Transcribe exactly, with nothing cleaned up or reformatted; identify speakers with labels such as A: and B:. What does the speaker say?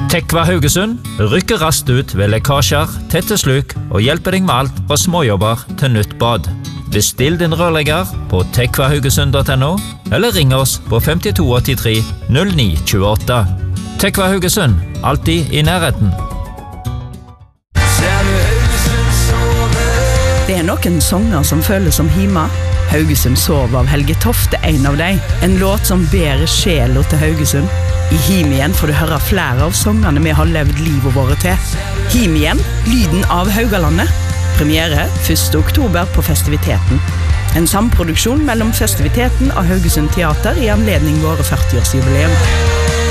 A: Tekva Haugesund rykker raskt ut ved lekkasjer, tette sluk og hjelper deg med alt fra småjobber til nytt bad. Bestill din rørlegger på tekva haugesund punktum no eller ring oss på femtito åttitre null ni tjueåtte. Tekva Haugesund, alltid i nærheten.
B: Det er noen sanger som føles som hima. Haugesund sov av Helge Toft er en av dem. En låt som bærer sjela til Haugesund. I Him igjen får du høre flere av sangene vi har levd livet våre til. Him igjen, lyden av Haugalandet. Premiere første oktober på Festiviteten. En samproduksjon mellom Festiviteten og Haugesund Teater i anledning våre førti-årsjubileum.